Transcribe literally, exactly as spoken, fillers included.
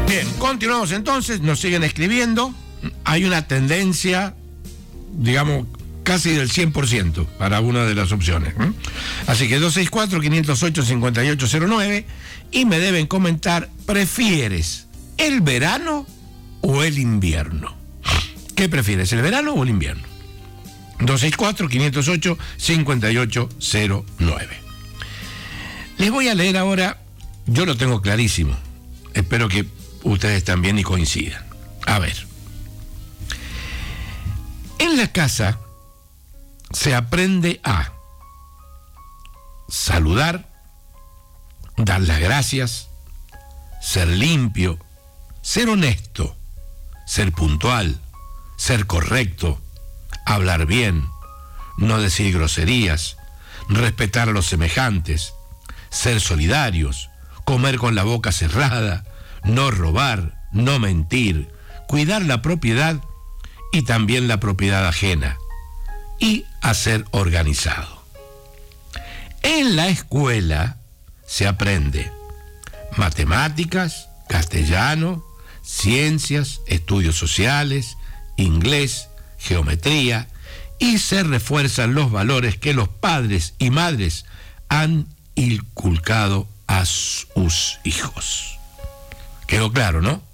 Bien, continuamos entonces, nos siguen escribiendo. Hay una tendencia, digamos, casi del cien por ciento para una de las opciones. ¿eh? Así que dos seis cuatro, cinco cero ocho, cinco ocho cero nueve y me deben comentar, ¿prefieres el verano o el invierno? ¿Qué prefieres, el verano o el invierno? dos seis cuatro, cinco cero ocho, cinco ocho cero nueve. Les voy a leer ahora, yo lo tengo clarísimo, espero que ustedes también y coincidan. A ver, en la casa se aprende a saludar, dar las gracias, ser limpio, ser honesto, ser puntual, ser correcto, hablar bien, no decir groserías, respetar a los semejantes, ser solidarios, comer con la boca cerrada, no robar, no mentir, cuidar la propiedad y también la propiedad ajena, y a ser organizado. En la escuela se aprende matemáticas, castellano, ciencias, estudios sociales, inglés, geometría, y se refuerzan los valores que los padres y madres han inculcado a sus hijos. ¿Quedó claro, no?